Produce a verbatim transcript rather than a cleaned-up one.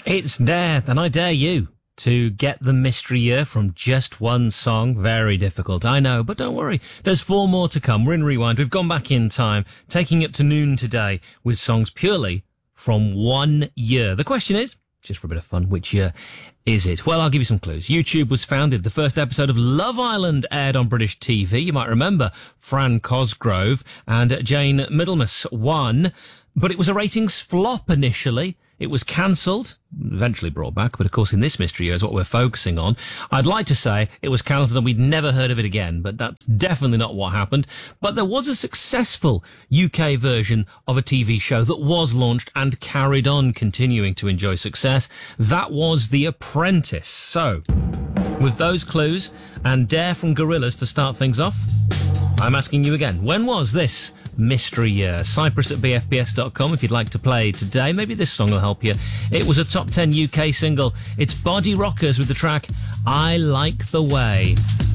It's Dare, and I dare you to get the mystery year from just one song. Very difficult, I know, but don't worry. There's four more to come. We're in Rewind. We've gone back in time, taking up to noon today with songs purely from one year. The question is, just for a bit of fun, which year is it? Well, I'll give you some clues. YouTube was founded. The first episode of Love Island aired on British T V. You might remember Fran Cosgrove and Jane Middlemas won, but it was a ratings flop initially. It was cancelled, eventually brought back, but of course in this mystery year is what we're focusing on. I'd like to say it was cancelled and we'd never heard of it again, but that's definitely not what happened. But there was a successful U K version of a T V show that was launched and carried on continuing to enjoy success. That was The Apprentice. So, with those clues and Dare from Gorillaz to start things off, I'm asking you again, when was this mystery year? Cyprus at b f b s dot com if you'd like to play today. Maybe this song will help you. It was a top ten U K single. It's Body Rockers with the track I Like the Way.